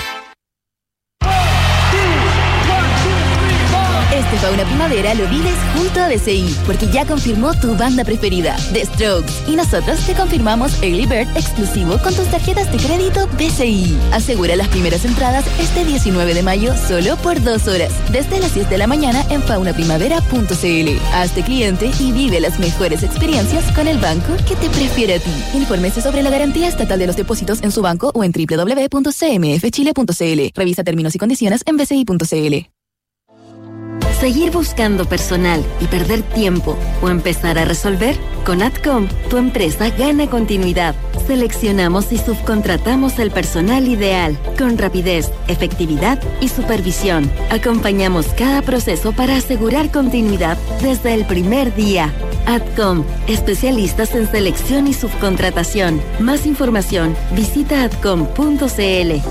Este Fauna Primavera lo vives junto a B C I, porque ya confirmó tu banda preferida, The Strokes. Y nosotros te confirmamos Early Bird exclusivo con tus tarjetas de crédito B C I. Asegura las primeras entradas este diecinueve de mayo solo por dos horas, desde las diez de la mañana en fauna primavera punto c l. Hazte cliente y vive las mejores experiencias con el banco que te prefiere a ti. Infórmese sobre la garantía estatal de los depósitos en su banco o en doble u doble u doble u punto c m f chile punto c l. Revisa términos y condiciones en b c i punto c l. Seguir buscando personal y perder tiempo o empezar a resolver, con Adcom, tu empresa gana continuidad. Seleccionamos y subcontratamos el personal ideal, con rapidez, efectividad y supervisión. Acompañamos cada proceso para asegurar continuidad desde el primer día. ADCOM, especialistas en selección y subcontratación. Más información, visita adcom punto cl.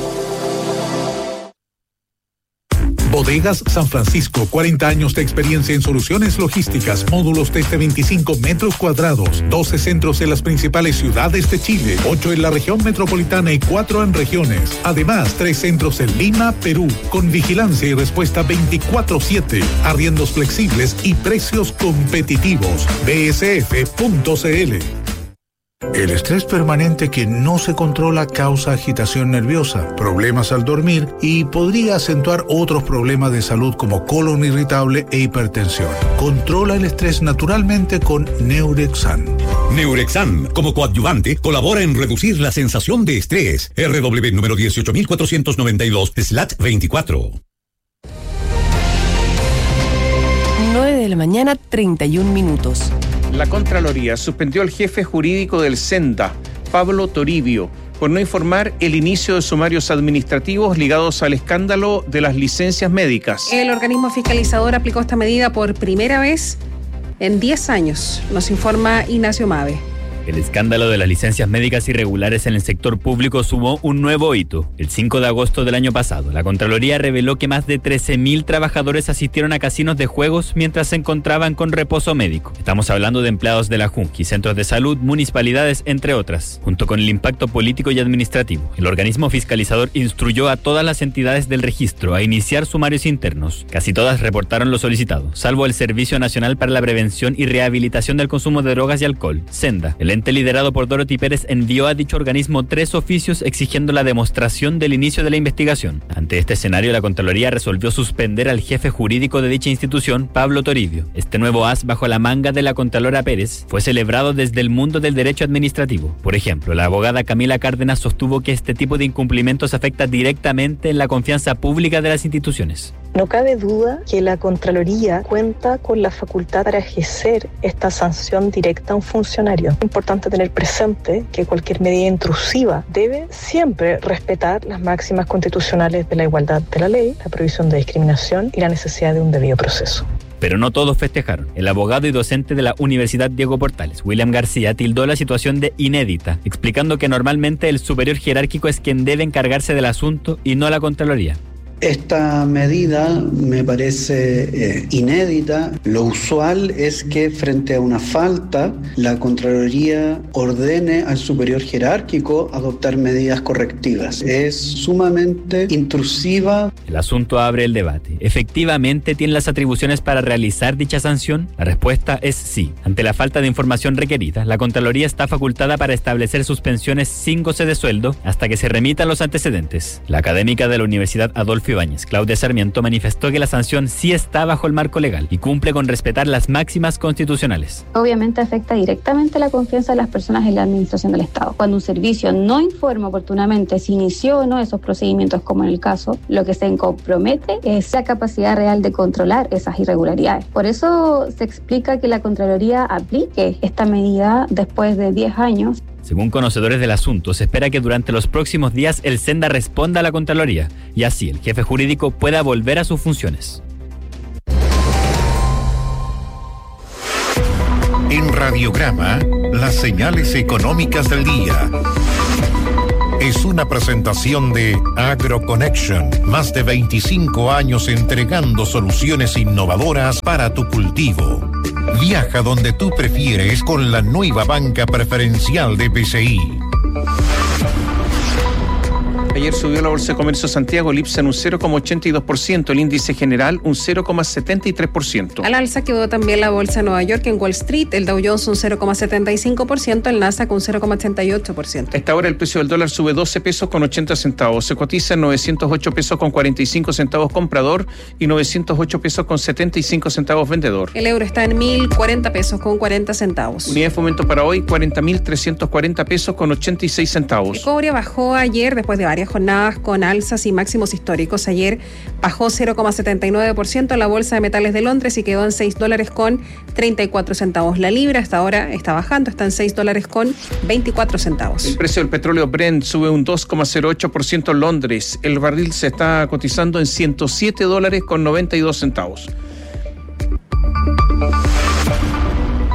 Bodegas San Francisco, cuarenta años de experiencia en soluciones logísticas, módulos desde veinticinco metros cuadrados, doce centros en las principales ciudades de Chile, ocho en la región metropolitana y cuatro en regiones. Además, tres centros en Lima, Perú, con vigilancia y respuesta veinticuatro siete, arriendos flexibles y precios competitivos. b s f punto c l. El estrés permanente que no se controla causa agitación nerviosa, problemas al dormir y podría acentuar otros problemas de salud como colon irritable e hipertensión. Controla el estrés naturalmente con Neurexan. Neurexan, como coadyuvante, colabora en reducir la sensación de estrés. R W número dieciocho mil cuatrocientos noventa y dos slash veinticuatro. nueve de la mañana, treinta y un minutos. La Contraloría suspendió al jefe jurídico del Senda, Pablo Toribio, por no informar el inicio de sumarios administrativos ligados al escándalo de las licencias médicas. El organismo fiscalizador aplicó esta medida por primera vez en diez años, nos informa Ignacio Mave. El escándalo de las licencias médicas irregulares en el sector público sumó un nuevo hito. El cinco de agosto del año pasado, la Contraloría reveló que más de trece mil trabajadores asistieron a casinos de juegos mientras se encontraban con reposo médico. Estamos hablando de empleados de la Junji, centros de salud, municipalidades, entre otras. Junto con el impacto político y administrativo, el organismo fiscalizador instruyó a todas las entidades del registro a iniciar sumarios internos. Casi todas reportaron lo solicitado, salvo el Servicio Nacional para la Prevención y Rehabilitación del Consumo de Drogas y Alcohol, SENDA. El ente liderado por Dorothy Pérez envió a dicho organismo tres oficios exigiendo la demostración del inicio de la investigación. Ante este escenario, la Contraloría resolvió suspender al jefe jurídico de dicha institución, Pablo Toribio. Este nuevo as bajo la manga de la Contralora Pérez fue celebrado desde el mundo del derecho administrativo. Por ejemplo, la abogada Camila Cárdenas sostuvo que este tipo de incumplimientos afecta directamente en la confianza pública de las instituciones. No cabe duda que la Contraloría cuenta con la facultad para ejercer esta sanción directa a un funcionario. Es importante tener presente que cualquier medida intrusiva debe siempre respetar las máximas constitucionales de la igualdad de la ley, la prohibición de discriminación y la necesidad de un debido proceso. Pero no todos festejaron. El abogado y docente de la Universidad Diego Portales, William García, tildó la situación de inédita, explicando que normalmente el superior jerárquico es quien debe encargarse del asunto y no la Contraloría. Esta medida me parece eh, inédita. Lo usual es que frente a una falta, la Contraloría ordene al superior jerárquico adoptar medidas correctivas. Es sumamente intrusiva. El asunto abre el debate. ¿Efectivamente tiene las atribuciones para realizar dicha sanción? La respuesta es sí. Ante la falta de información requerida, la Contraloría está facultada para establecer suspensiones sin goce de sueldo hasta que se remitan los antecedentes. La académica de la Universidad Adolfo Ibáñez, Claudia Sarmiento, manifestó que la sanción sí está bajo el marco legal y cumple con respetar las máximas constitucionales. Obviamente afecta directamente la confianza de las personas en la administración del Estado. Cuando un servicio no informa oportunamente si inició o no esos procedimientos, como en el caso, lo que se compromete es la capacidad real de controlar esas irregularidades. Por eso se explica que la Contraloría aplique esta medida después de diez años. Según conocedores del asunto, se espera que durante los próximos días el Senda responda a la Contraloría y así el jefe jurídico pueda volver a sus funciones. En Radiograma, las señales económicas del día. Es una presentación de AgroConnection, más de veinticinco años entregando soluciones innovadoras para tu cultivo. Viaja donde tú prefieres con la nueva banca preferencial de B C I. Ayer subió la Bolsa de Comercio de Santiago, el I P S A en un cero coma ochenta y dos por ciento, el índice general un cero coma setenta y tres por ciento. Al alza quedó también la Bolsa de Nueva York en Wall Street, el Dow Jones un cero coma setenta y cinco por ciento, el Nasdaq un cero coma ochenta y ocho por ciento. A esta hora el precio del dólar sube doce pesos con ochenta centavos, se cotiza en novecientos ocho pesos con cuarenta y cinco centavos comprador y novecientos ocho pesos con setenta y cinco centavos vendedor. El euro está en mil cuarenta pesos con cuarenta centavos. Unidad de fomento para hoy cuarenta mil trescientos cuarenta pesos con ochenta y seis centavos. El cobre bajó ayer después de varias jornadas con alzas y máximos históricos. Ayer bajó cero coma setenta y nueve por ciento en la Bolsa de Metales de Londres y quedó en seis dólares con treinta y cuatro centavos. La libra hasta ahora está bajando, está en seis dólares con veinticuatro centavos. El precio del petróleo Brent sube un dos coma cero ocho por ciento en Londres. El barril se está cotizando en ciento siete dólares con noventa y dos centavos.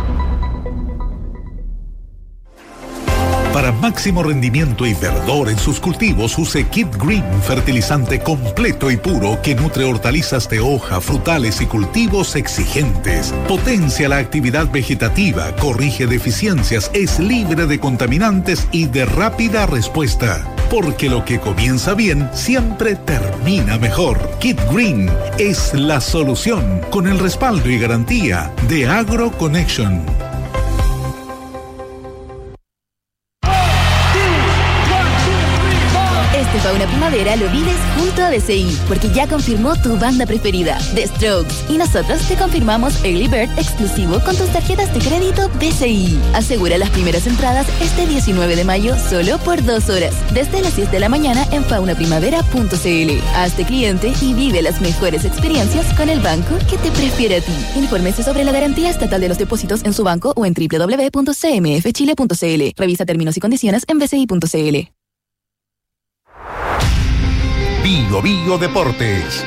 Para máximo rendimiento y verdor en sus cultivos, use Kid Green, fertilizante completo y puro que nutre hortalizas de hoja, frutales y cultivos exigentes. Potencia la actividad vegetativa, corrige deficiencias, es libre de contaminantes y de rápida respuesta. Porque lo que comienza bien siempre termina mejor. Kid Green es la solución con el respaldo y garantía de AgroConnection. Este Fauna Primavera lo vives junto a D C I, porque ya confirmó tu banda preferida, The Strokes, y nosotros te confirmamos Early Bird exclusivo con tus tarjetas de crédito D C I. Asegura las primeras entradas este diecinueve de mayo solo por dos horas, desde las seis de la mañana en fauna primavera punto c l. Hazte cliente y vive las mejores experiencias con el banco que te prefiere a ti. Infórmese sobre la garantía estatal de los depósitos en su banco o en doble u doble u doble u punto c m f chile punto c l. Revisa términos y condiciones en b c i punto c l. Bio Bio Deportes.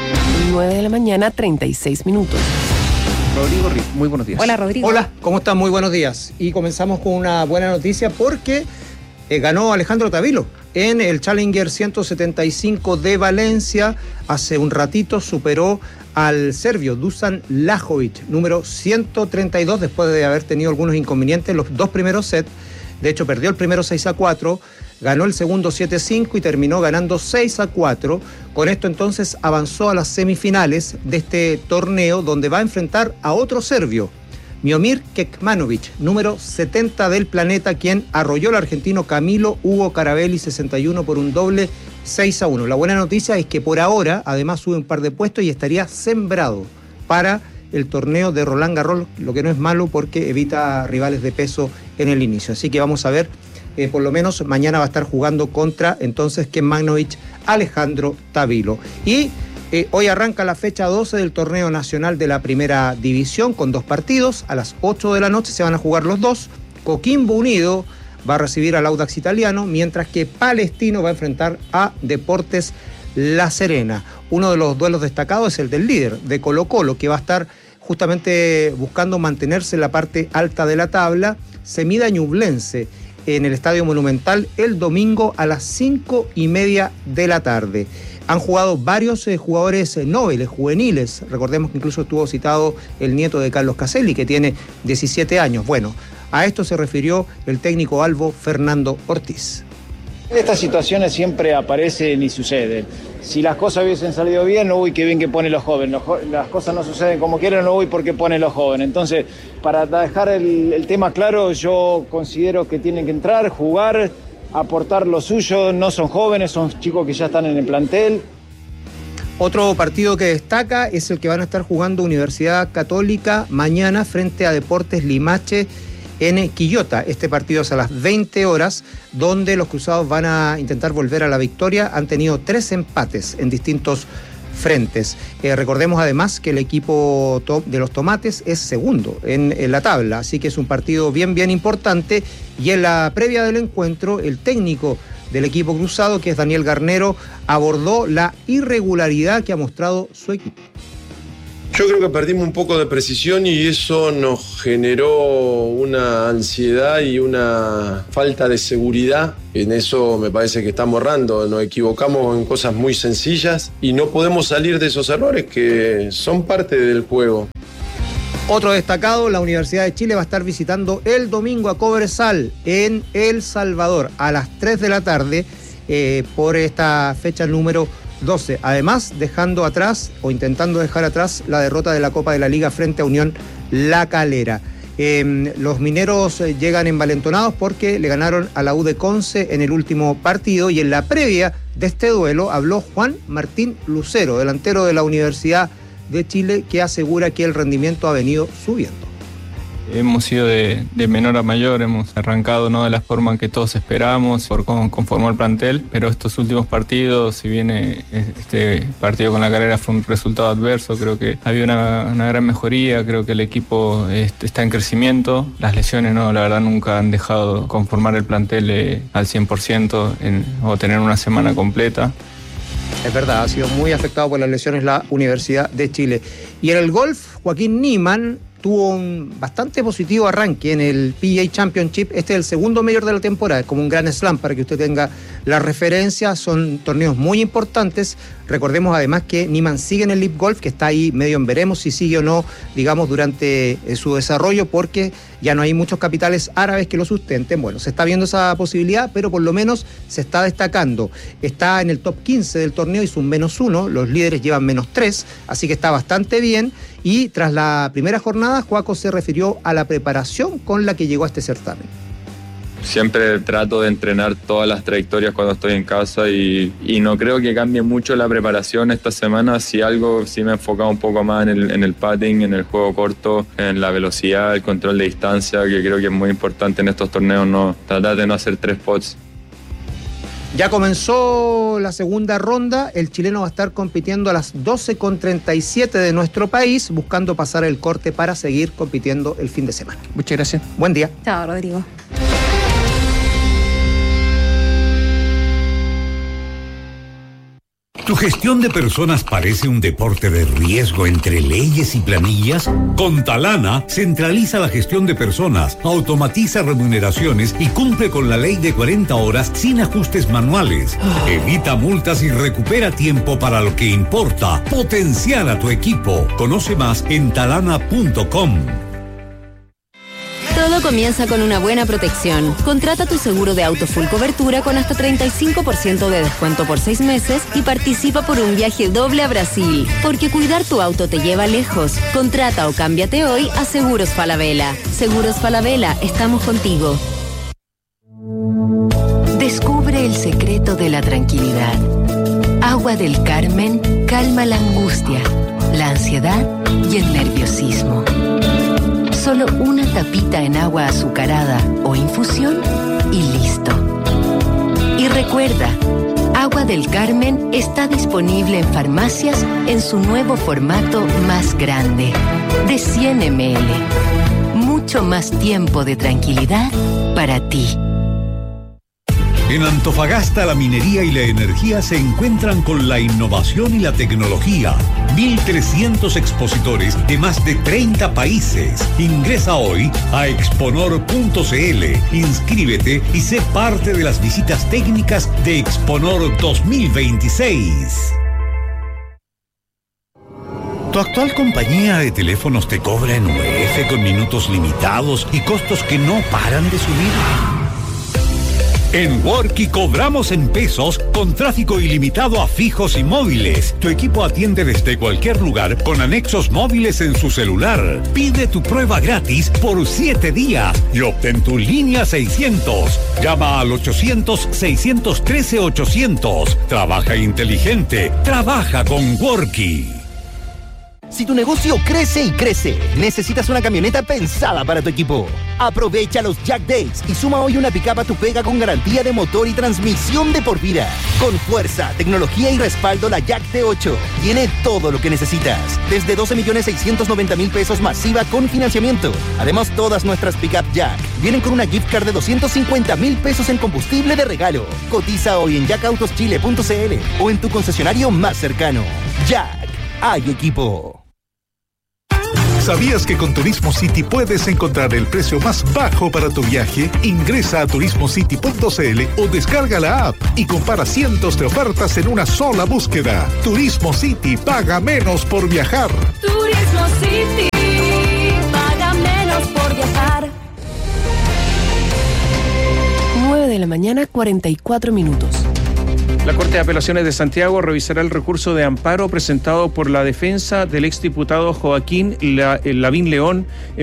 nueve de la mañana, treinta y seis minutos. Rodrigo Rick, muy buenos días. Hola, Rodrigo. Hola, ¿cómo están? Muy buenos días. Y comenzamos con una buena noticia porque eh, ganó Alejandro Tavilo en el Challenger ciento setenta y cinco de Valencia. Hace un ratito superó al serbio Dusan Lajovic, número ciento treinta y dos, después de haber tenido algunos inconvenientes en los dos primeros sets. De hecho, perdió el primero seis a cuatro, ganó el segundo siete a cinco y terminó ganando seis a cuatro. Con esto entonces avanzó a las semifinales de este torneo, donde va a enfrentar a otro serbio, Miomir Kekmanovic, número setenta del planeta, quien arrolló al argentino Camilo Hugo Carabelli sesenta y uno por un doble seis a uno. La buena noticia es que por ahora además sube un par de puestos y estaría sembrado para el torneo de Roland Garros, lo que no es malo porque evita rivales de peso en el inicio. Así que vamos a ver, eh, por lo menos mañana va a estar jugando contra entonces Kekmanovic Alejandro Tavilo. Y eh, hoy arranca la fecha doce del torneo nacional de la primera división con dos partidos. A las ocho de la noche se van a jugar los dos. Coquimbo Unido va a recibir al Audax Italiano, mientras que Palestino va a enfrentar a Deportes La Serena. Uno de los duelos destacados es el del líder, de Colo Colo, que va a estar justamente buscando mantenerse en la parte alta de la tabla. Se mide a Ñublense en el Estadio Monumental el domingo a las cinco y media de la tarde. Han jugado varios eh, jugadores eh, nobles, juveniles. Recordemos que incluso estuvo citado el nieto de Carlos Caselli, que tiene diecisiete años. Bueno, a esto se refirió el técnico albo Fernando Ortiz. Estas situaciones siempre aparecen y suceden. Si las cosas hubiesen salido bien, no uy, qué bien que ponen los jóvenes. Los jo- las cosas no suceden como quieren, no uy, porque ponen los jóvenes. Entonces, para dejar el, el tema claro, yo considero que tienen que entrar, jugar, aportar lo suyo. No son jóvenes, son chicos que ya están en el plantel. Otro partido que destaca es el que van a estar jugando Universidad Católica mañana frente a Deportes Limache en Quillota. Este partido es a las veinte horas, donde los cruzados van a intentar volver a la victoria. Han tenido tres empates en distintos frentes. Eh, recordemos además que el equipo de los Tomates es segundo en, en la tabla, así que es un partido bien, bien importante. Y en la previa del encuentro, el técnico del equipo cruzado, que es Daniel Garnero, abordó la irregularidad que ha mostrado su equipo. Yo creo que perdimos un poco de precisión y eso nos generó una ansiedad y una falta de seguridad. En eso me parece que estamos errando, nos equivocamos en cosas muy sencillas y no podemos salir de esos errores que son parte del juego. Otro destacado, la Universidad de Chile va a estar visitando el domingo a Cobresal en El Salvador a las tres de la tarde eh, por esta fecha número doce. Además, dejando atrás o intentando dejar atrás la derrota de la Copa de la Liga frente a Unión La Calera. Eh, los mineros eh, llegan envalentonados porque le ganaron a la U de Conce en el último partido, y en la previa de este duelo habló Juan Martín Lucero, delantero de la Universidad de Chile, que asegura que el rendimiento ha venido subiendo. Hemos ido de, de menor a mayor, hemos arrancado no de la forma que todos esperábamos por cómo conformó el plantel, pero estos últimos partidos, si bien este partido con La Calera fue un resultado adverso, creo que había una, una gran mejoría, creo que el equipo este, está en crecimiento. Las lesiones, no, la verdad nunca han dejado conformar el plantel eh, al cien por ciento en, o tener una semana completa. Es verdad, ha sido muy afectado por las lesiones la Universidad de Chile. Y en el golf, Joaquín Niemann tuvo un bastante positivo arranque en el P G A Championship. Este es el segundo mayor de la temporada, como un gran slam para que usted tenga la referencia. Son torneos muy importantes. Recordemos además que Niemann sigue en el Live Golf, que está ahí medio en veremos si sigue o no, digamos, durante eh, su desarrollo, porque ya no hay muchos capitales árabes que lo sustenten. Bueno, se está viendo esa posibilidad, pero por lo menos se está destacando. Está en el top quince del torneo, hizo un menos uno, los líderes llevan menos tres, así que está bastante bien. Y tras la primera jornada, Joaco se refirió a la preparación con la que llegó a este certamen. Siempre trato de entrenar todas las trayectorias cuando estoy en casa y, y no creo que cambie mucho la preparación esta semana. Si algo, sí me he enfocado un poco más en el, en el putting, en el juego corto, en la velocidad, el control de distancia, que creo que es muy importante en estos torneos, no tratar de no hacer tres pots. Ya comenzó la segunda ronda, el chileno va a estar compitiendo a las doce con treinta y siete de nuestro país, buscando pasar el corte para seguir compitiendo el fin de semana. Muchas gracias. Buen día. Chao, Rodrigo. ¿Tu gestión de personas parece un deporte de riesgo entre leyes y planillas? Con Talana, centraliza la gestión de personas, automatiza remuneraciones y cumple con la ley de cuarenta horas sin ajustes manuales. Evita multas y recupera tiempo para lo que importa. Potenciar a tu equipo. Conoce más en talana punto com. Todo comienza con una buena protección. Contrata tu seguro de auto full cobertura con hasta treinta y cinco por ciento de descuento por seis meses y participa por un viaje doble a Brasil. Porque cuidar tu auto te lleva lejos. Contrata o cámbiate hoy a Seguros Falabella. Seguros Falabella, estamos contigo. Descubre el secreto de la tranquilidad. Agua del Carmen calma la angustia, la ansiedad y el nerviosismo. Solo una tapita en agua azucarada o infusión y listo. Y recuerda, Agua del Carmen está disponible en farmacias en su nuevo formato más grande, de cien mililitros. Mucho más tiempo de tranquilidad para ti. En Antofagasta, la minería y la energía se encuentran con la innovación y la tecnología. mil trescientos expositores de más de treinta países. Ingresa hoy a exponor punto c l, inscríbete y sé parte de las visitas técnicas de Exponor dos mil veintiséis. ¿Tu actual compañía de teléfonos te cobra en U F con minutos limitados y costos que no paran de subir? En Worky cobramos en pesos con tráfico ilimitado a fijos y móviles. Tu equipo atiende desde cualquier lugar con anexos móviles en su celular. Pide tu prueba gratis por siete días y obtén tu línea seiscientos. Llama al ochocientos, seiscientos trece, ochocientos. Trabaja inteligente. Trabaja con Worky. Si tu negocio crece y crece, necesitas una camioneta pensada para tu equipo. Aprovecha los Jack Days y suma hoy una pickup a tu pega con garantía de motor y transmisión de por vida. Con fuerza, tecnología y respaldo, la Jack T ocho tiene todo lo que necesitas. Desde doce millones seiscientos noventa mil pesos masiva con financiamiento. Además, todas nuestras pickup Jack vienen con una gift card de doscientos cincuenta mil pesos en combustible de regalo. Cotiza hoy en jack autos chile punto c l o en tu concesionario más cercano. Jack, hay equipo. ¿Sabías que con Turismo City puedes encontrar el precio más bajo para tu viaje? Ingresa a turismo city punto c l o descarga la app y compara cientos de ofertas en una sola búsqueda. Turismo City, paga menos por viajar. Turismo City, paga menos por viajar. nueve de la mañana, cuarenta y cuatro minutos. La Corte de Apelaciones de Santiago revisará el recurso de amparo presentado por la defensa del exdiputado Joaquín Lavín León